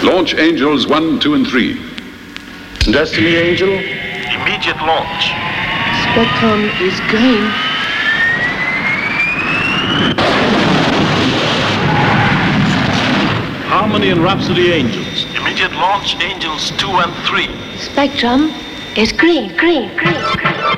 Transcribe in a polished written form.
Launch Angels 1, 2, and 3. Destiny Angel. Immediate launch. Spectrum is green. Harmony and Rhapsody Angels. Immediate launch, Angels 2 and 3. Spectrum is green, green, green, green.